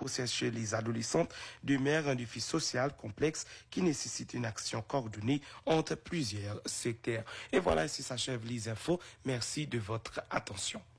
grossesse chez les adolescentes demeure un défi social complexe qui nécessite une action coordonnée entre plusieurs secteurs. Et voilà, ainsi s'achève les infos. Merci de votre attention.